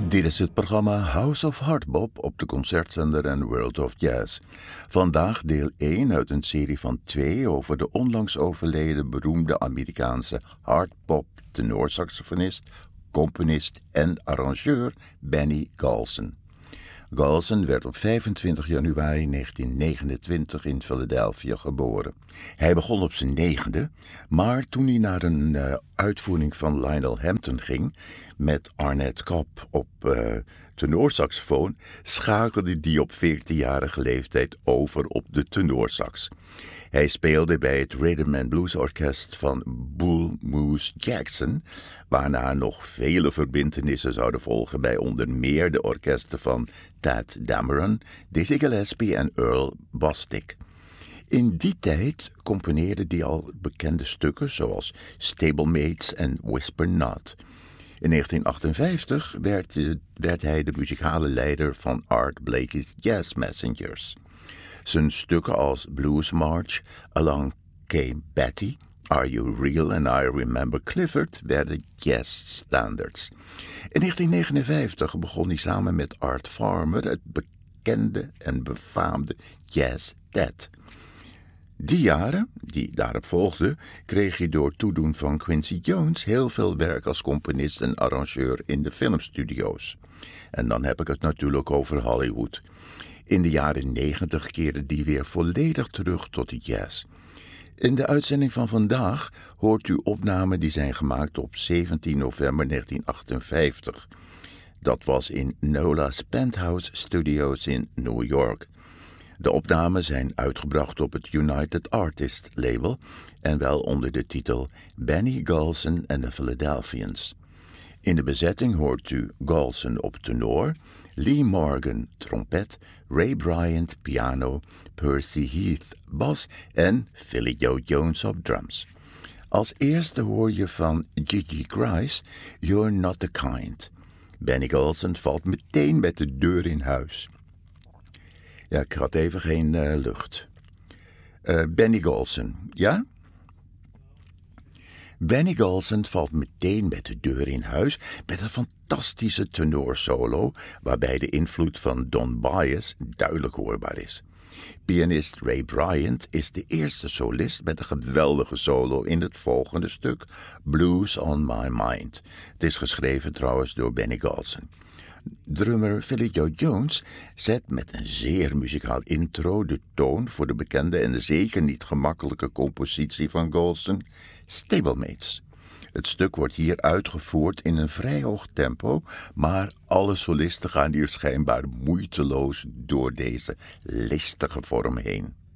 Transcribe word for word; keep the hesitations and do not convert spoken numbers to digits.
Dit is het programma House of Hardbop op de concertzender en World of Jazz. Vandaag deel één uit een serie van twee over de onlangs overleden beroemde Amerikaanse hardbop tenorsaxofonist, componist en arrangeur Benny Golson. Golson werd op vijfentwintig januari negentien negenentwintig in Philadelphia geboren. Hij begon op zijn negende, maar toen hij naar een uh, uitvoering van Lionel Hampton ging met Arnett Cobb op uh, tenorsaxofoon, schakelde hij op veertienjarige leeftijd over op de tenorsax. Hij speelde bij het Rhythm and Blues Orkest van Bull Moose Jackson, waarna nog vele verbintenissen zouden volgen bij onder meer de orkesten van Tadd Dameron, Dizzy Gillespie en Earl Bostic. In die tijd componeerde hij al bekende stukken zoals Stablemates en Whisper Not. In negentien achtenvijftig werd, werd hij de muzikale leider van Art Blakey's Jazz Messengers. Zijn stukken als Blues March, Along Came Betty, Are You Real and I Remember Clifford werden jazzstandards. In negentien negenenvijftig begon hij samen met Art Farmer het bekende en befaamde Jazz Tet. Die jaren, die daarop volgden, kreeg hij door toedoen van Quincy Jones heel veel werk als componist en arrangeur in de filmstudio's. En dan heb ik het natuurlijk over Hollywood. In de jaren negentig keerde die weer volledig terug tot de jazz. In de uitzending van vandaag hoort u opnamen die zijn gemaakt op zeventien november negentien achtenvijftig. Dat was in Nola's Penthouse Studios in New York. De opnamen zijn uitgebracht op het United Artists label en wel onder de titel Benny Golson and the Philadelphians. In de bezetting hoort u Golson op tenor, Lee Morgan trompet, Ray Bryant piano, Percy Heath bas en Philly Joe Jones op drums. Als eerste hoor je van Gigi Grice, You're Not the Kind. Benny Golson valt meteen met de deur in huis. Ja, ik had even geen uh, lucht. Uh, Benny Golson, ja? Benny Golson valt meteen met de deur in huis met een fantastische tenorsolo, waarbij de invloed van Don Byas duidelijk hoorbaar is. Pianist Ray Bryant is de eerste solist met een geweldige solo in het volgende stuk, Blues on My Mind. Het is geschreven trouwens door Benny Golson. Drummer Philly Joe Jones zet met een zeer muzikaal intro de toon voor de bekende en zeker niet gemakkelijke compositie van Golson, Stablemates. Het stuk wordt hier uitgevoerd in een vrij hoog tempo, maar alle solisten gaan hier schijnbaar moeiteloos door deze listige vorm heen.